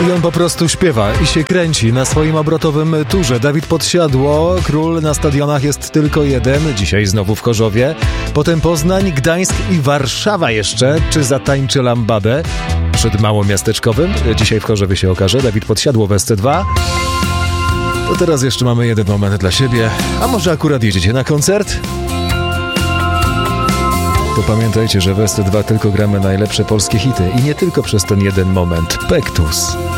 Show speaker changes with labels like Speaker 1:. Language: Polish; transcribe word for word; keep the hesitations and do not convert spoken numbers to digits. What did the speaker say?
Speaker 1: I on po prostu śpiewa i się kręci na swoim obrotowym turze. Dawid Podsiadło, król na stadionach jest tylko jeden, dzisiaj znowu w Chorzowie. Potem Poznań, Gdańsk i Warszawa jeszcze. Czy zatańczy lambadę przed małomiasteczkowym? Dzisiaj w Chorzowie się okaże. Dawid Podsiadło w S C dwa. To teraz jeszcze mamy jeden moment dla siebie. A może akurat jedziecie na koncert? To pamiętajcie, że w S C dwa tylko gramy najlepsze polskie hity i nie tylko przez ten jeden moment. Pektus.